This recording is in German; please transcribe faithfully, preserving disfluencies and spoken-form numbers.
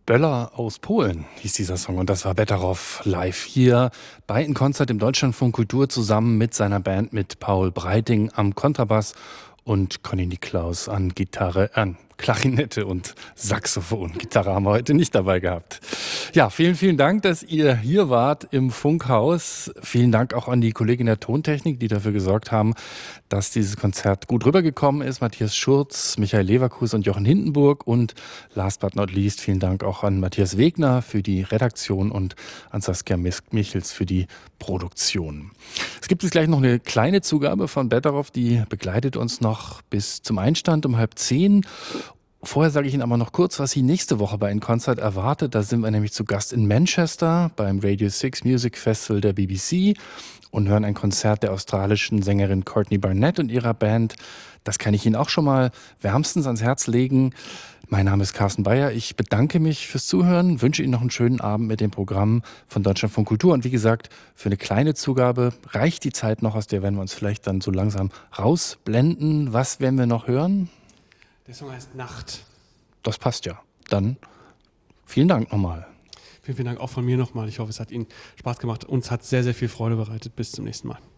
Böller aus Polen hieß dieser Song und das war Betteroff live hier bei In Konzert im Deutschlandfunk Kultur zusammen mit seiner Band mit Paul Breiting am Kontrabass und Conny Niklaus an Gitarre, an Klarinette und Saxophon. Gitarre haben wir heute nicht dabei gehabt. Ja, vielen, vielen Dank, dass ihr hier wart im Funkhaus. Vielen Dank auch an die Kollegin der Tontechnik, die dafür gesorgt haben, dass dieses Konzert gut rübergekommen ist. Matthias Schurz, Michael Leverkus und Jochen Hindenburg. Und last but not least, vielen Dank auch an Matthias Wegner für die Redaktion und an Saskia Michels für die Produktion. Es gibt jetzt gleich noch eine kleine Zugabe von Betteroff, die begleitet uns noch bis zum Einstand um halb zehn. Vorher sage ich Ihnen aber noch kurz, was Sie nächste Woche bei In Konzert erwartet. Da sind wir nämlich zu Gast in Manchester beim Radio six Music Festival der B B C und hören ein Konzert der australischen Sängerin Courtney Barnett und ihrer Band. Das kann ich Ihnen auch schon mal wärmstens ans Herz legen. Mein Name ist Carsten Bayer. Ich bedanke mich fürs Zuhören, wünsche Ihnen noch einen schönen Abend mit dem Programm von Deutschlandfunk Kultur. Und wie gesagt, für eine kleine Zugabe reicht die Zeit noch, aus der werden wir uns vielleicht dann so langsam rausblenden. Was werden wir noch hören? Der Song heißt Nacht. Das passt ja. Dann vielen Dank nochmal. Vielen, vielen Dank auch von mir nochmal. Ich hoffe, es hat Ihnen Spaß gemacht. Uns hat sehr, sehr viel Freude bereitet. Bis zum nächsten Mal.